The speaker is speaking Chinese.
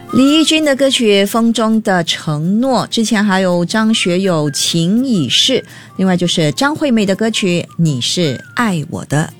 李翊君的歌曲《风中的承诺》，之前还有张学友《情已逝》，另外就是张惠妹的歌曲《你是爱我的》。